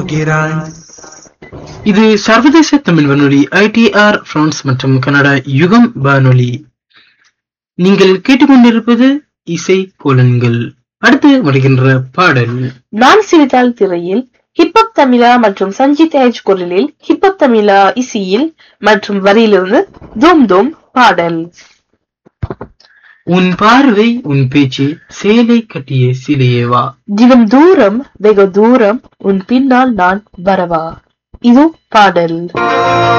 போகிறாய். இது சர்வதேச தமிழ் வானொலி ITR பிரான்ஸ் மற்றும் கனடா யுகம் வானொலி. நீங்கள் கேட்டுக்கொண்டிருப்பது இசை கோலன்கள். அடுத்து வருகின்ற பாடல் நான் சிரித்தால் திரையில் ஹிப்ஹப் தமிழா மற்றும் சஞ்சித் ஏஜ் குரலில் ஹிப்ஹப் தமிழா இசையில் மற்றும் வரியிலிருந்து தூம் தூம் பாடல். உன் பார்வை உன் பேச்சு சேலை கட்டிய சிலையேவா, தினம் தூரம் வெகு தூரம் உன் பின்னால் நான் வரவா. இது பாடல்.